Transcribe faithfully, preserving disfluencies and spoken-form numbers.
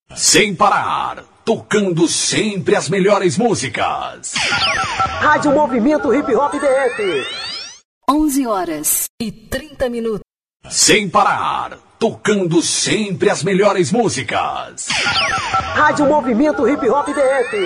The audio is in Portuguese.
Sem parar, tocando sempre as melhores músicas. Rádio Movimento Hip Hop D F. onze horas e trinta minutos. Sem parar, tocando sempre as melhores músicas. Rádio Movimento Hip Hop D F.